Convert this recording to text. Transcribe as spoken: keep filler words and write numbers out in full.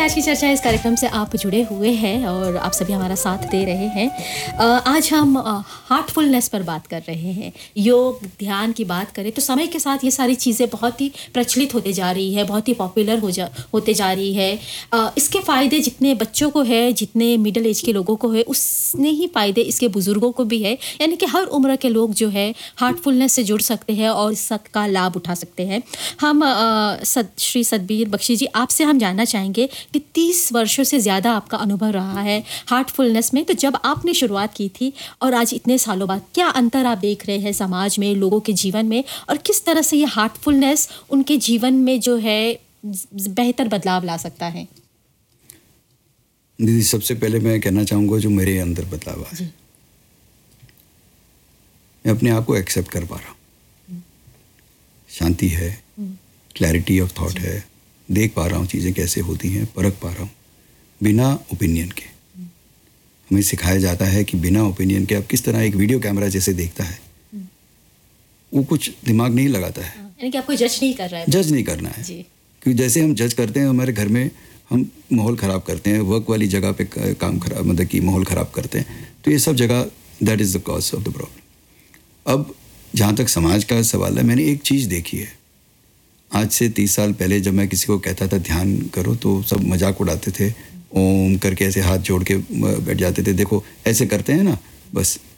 आज की चर्चा इस कार्यक्रम से आप जुड़े हुए हैं और आप सभी हमारा साथ दे रहे हैं। आज हम हार्टफुलनेस पर बात कर रहे हैं। योग, ध्यान की बात करें तो समय के साथ ये सारी चीज़ें बहुत ही प्रचलित होते जा रही है, बहुत ही पॉपुलर हो जा होते जा रही है। इसके फ़ायदे जितने बच्चों को है, जितने मिडिल एज के लोगों को है, उतने ही फ़ायदे इसके बुज़ुर्गों को भी है। यानी कि हर उम्र के लोग जो है हार्टफुलनेस से जुड़ सकते हैं और इसका लाभ उठा सकते हैं। हम सद, श्री सतबीर बख्शी जी, आपसे हम जानना चाहेंगे कि तीस वर्षों से ज़्यादा आपका अनुभव रहा है हार्टफुलनेस में, तो जब आपने शुरुआत की थी और आज इतने सालों बाद क्या अंतर आप देख रहे हैं समाज में, लोगों के जीवन में, और किस तरह से ये हार्टफुलनेस उनके जीवन में जो है बेहतर बदलाव ला सकता है? दीदी, सबसे पहले मैं कहना चाहूँगा जो मेरे अंदर बदलाव आया, मैं अपने आप को एक्सेप्ट कर पा रहा हूँ। शांति है, क्लैरिटी ऑफ थॉट है, देख पा रहा हूँ चीज़ें कैसे होती हैं, परख पा रहा हूँ बिना ओपिनियन के। हमें सिखाया जाता है कि बिना ओपिनियन के आप किस तरह एक वीडियो कैमरा जैसे देखता है, वो कुछ दिमाग नहीं लगाता है, यानी कि आपको जज नहीं कर रहा है, जज नहीं करना है। क्योंकि जैसे हम जज करते हैं, हमारे घर में हम माहौल ख़राब करते हैं, वर्क वाली जगह पे काम खराब, मतलब कि माहौल ख़राब करते हैं, तो ये सब जगह that is the cause of the problem. अब जहाँ तक समाज का सवाल है, मैंने एक चीज़ देखी है। आज से तीस साल पहले जब मैं किसी को कहता था ध्यान करो, तो सब मजाक उड़ाते थे, ओम करके ऐसे हाथ जोड़ के बैठ जाते थे, देखो ऐसे करते हैं ना, बस